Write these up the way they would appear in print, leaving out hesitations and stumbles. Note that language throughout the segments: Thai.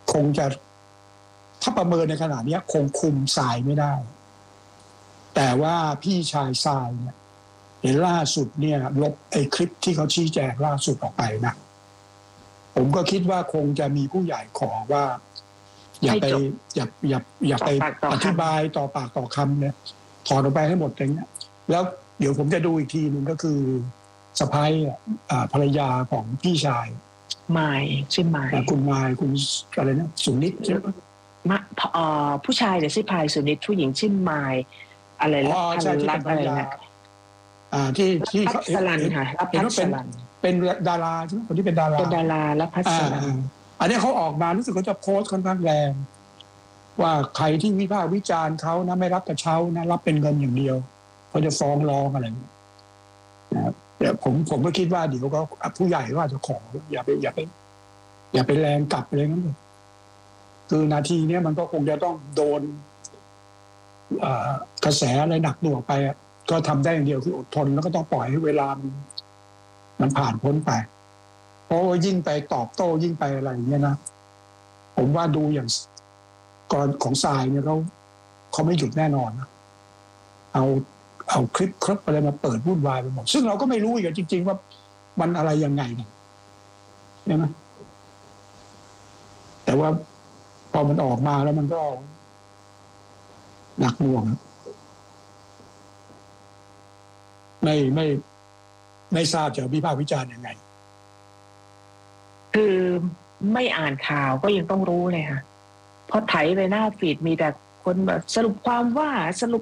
คงจะถ้าประเมินในขณะนี้คงคุมทรายไม่ได้แต่ว่าพี่ชายทรายเนี่ยเห็นล่าสุดเนี่ยลบไอ้คลิปที่เขาชี้แจงล่าสุดออกไปนะผมก็คิดว่าคงจะมีผู้ใหญ่ขอว่าอย่าไปอธิบายต่อปากต่อคำเนี่ยถอนออกไปให้หมดอย่างเงี้ยแล้วเดี๋ยวผมจะดูอีกทีนึงก็คือสะพ้ายภรรยาของพี่ชายมายชื่อมายคุณมายคุณอะไรนะสุนิตใช่ไหมผู้ชายเนี่ยชื่อพายสุนิตผู้หญิงชื่อมายอะไรรัฐอะไรนะที่พัสลันค่ะเห็นว่าเป็นดาราใช่ไหมคนที่เป็นดาราและพัสลันอันนี้เขาออกมารู้สึกเขาจะโพสต์ค่อนข้างแรงว่าใครที่วิพากษ์วิจารณ์เขานะไม่รับกระเช้านะรับเป็นเงินอย่างเดียวเขาจะฟ้องร้องอะไรนะครับแต่ผมก็คิดว่าเดี๋ยวก็ผู้ใหญ่ก็อาจจะขออย่าไปแรงกลับอะไรนั้นเลยคือนาทีนี้มันก็คงจะต้องโดนกระแสอะไรหนักหน่วงไปก็ทำได้อย่างเดียวคืออดทนแล้วก็ต้องปล่อยให้เวลามันผ่านพ้นไปเพราะยิ่งไปตอบโต้ยิ่งไปอะไรอย่างเงี้ยนะผมว่าดูอย่างกรของทรายเนี่ยเขาไม่หยุดแน่นอนนะเอาคลิปอะไรมาเปิดวุ่นวายไปหมดซึ่งเราก็ไม่รู้อีกจริงๆว่ามันอะไรยังไงเนี่ยใช่ไหมแต่ว่าพอมันออกมาแล้วมันก็หนักหน่วงไม่ทราบจะวิพากษ์วิจารณ์ยังไงคือไม่อ่านข่าวก็ยังต้องรู้เลยค่ะพอไถไปหน้าฟีดมีแต่คนแบบสรุปความว่า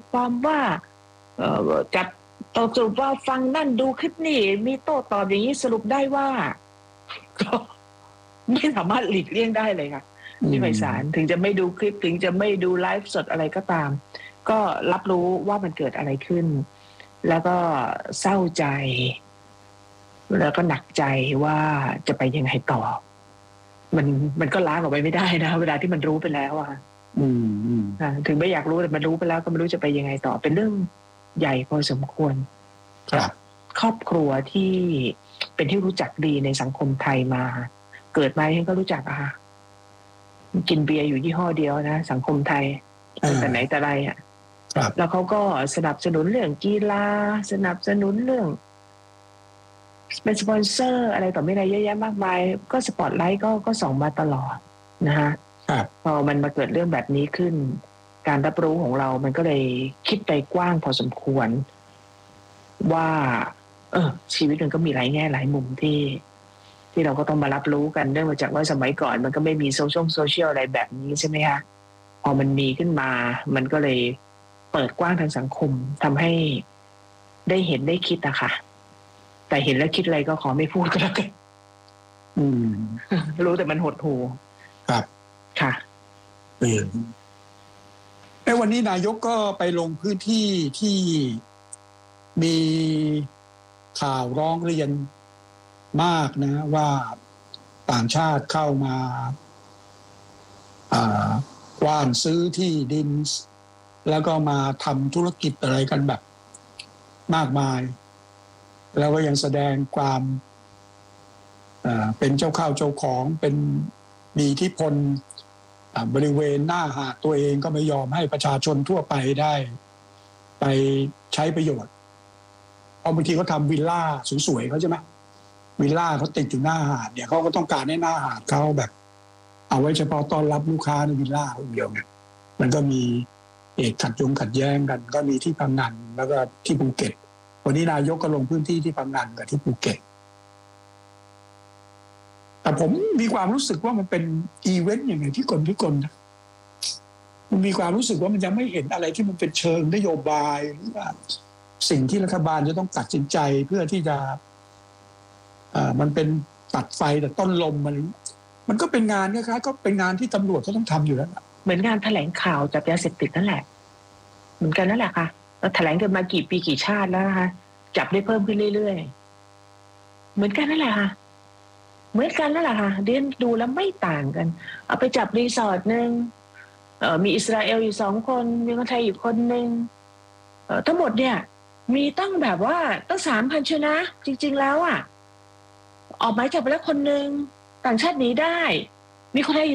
จับสรุปว่าฟังนั่นดูคลิปนี่มีโต้ตอบอย่างนี้สรุปได้ว่าก็ไม่สามารถหลีกเลี่ยงได้เลยค่ะที่ไพศาลถึงจะไม่ดูคลิปถึงจะไม่ดูไลฟ์สดอะไรก็ตามก็รับรู้ว่ามันเกิดอะไรขึ้นแล้วก็เศร้าใจแล้วก็หนักใจว่าจะไปยังไงต่อมันก็ล้างออกไปไม่ได้นะเวลาที่มันรู้ไปแล้วอ่ะถึงไม่อยากรู้แต่มันรู้ไปแล้วก็ไม่รู้จะไปยังไงต่อเป็นเรื่องใหญ่พอสมควรครอบครัวที่เป็นที่รู้จักดีในสังคมไทยมาเกิดมาฉันก็รู้จักกินเบียร์อยู่ยี่ห้อเดียวนะสังคมไทยแต่ไหนแต่ไรแล้วเขาก็สนับสนุนเรื่องกีฬาสนับสนุนเรื่องเป็นสปอนเซอร์อะไรต่อไม่อะไรเยอะแยะมากมายก็สปอตไลท์ก็ส่องมาตลอดนะฮะพอมันมาเกิดเรื่องแบบนี้ขึ้นการรับรู้ของเรามันก็เลยคิดไปกว้างพอสมควรว่าชีวิตมันก็มีหลายแง่หลายมุมที่เราก็ต้องมารับรู้กันเนื่องมาจากว่าสมัยก่อนมันก็ไม่มีโซเชียลอะไรแบบนี้ใช่ไหมคะพอมันมีขึ้นมามันก็เลยเปิดกว้างทางสังคมทำให้ได้เห็นได้คิดอะค่ะแต่เห็นแล้วคิดอะไรก็ขอไม่พูดก็แล้วกันรู้แต่มันหดหู่ครับค่ะในวันนี้นายกก็ไปลงพื้นที่ที่มีข่าวร้องเรียนมากนะว่าต่างชาติเข้ามากว้านซื้อที่ดินแล้วก็มาทำธุรกิจอะไรกันแบบมากมายแล้วก็ยังแสดงความเป็นเจ้าข้าวเจ้าของเป็นมีอิทธิพลบริเวณหน้าหาดตัวเองก็ไม่ยอมให้ประชาชนทั่วไปได้ไปใช้ประโยชน์เพราะบางทีเขาทำวิลล่าสวยๆเขาใช่ไหมวิลล่าเขาติดอยู่หน้าหาดเนี่ยเขาก็ต้องการให้หน้าหาดเขาแบบเอาไว้เฉพาะต้อนรับลูกค้าในวิลล่าอย่างเดียวไงมันก็มีเหตุขัดแย้งกันก็มีที่พังงานแล้วก็ที่ภูเก็ตวันนี้นายกก็ลงพื้นที่ที่พังงานกับที่ภูเก็ตแต่ผมมีความรู้สึกว่ามันเป็นอีเวนต์อย่างไงที่คนนะมันมีความรู้สึกว่ามันยังไม่เห็นอะไรที่มันเป็นเชิงนโยบายหรือว่าสิ่งที่รัฐบาลจะต้องตัดสินใจเพื่อที่จะมันเป็นตัดไฟแต่ต้นลมมันก็เป็นงานคล้ายๆก็เป็นงานที่ตำรวจเขาต้องทำอยู่แล้วเหมือนงานแถลงข่าวจับยาเสพติดนั่นแหละเหมือนกันนั่นแหละค่ะเราแถลงกันมากี่ปีกี่ชาติแล้วนะคะจับได้เพิ่มขึ้นเรื่อยๆเหมือนกันนั่นแหละค่ะเหมือนกันนั่นแหละค่ะเรียนดูแล้วไม่ต่างกันเอาไปจับรีสอร์ทนึงมีอิสราเอลอยู่2 คนมีคนไทยอยู่คนนึงทั้งหมดเนี่ยมีตั้งแบบว่าตั้ง 3,000 เชียวนะจริงๆแล้วออกหมายจับไปแล้วคนนึงต่างชาติหนีได้มีคนไทย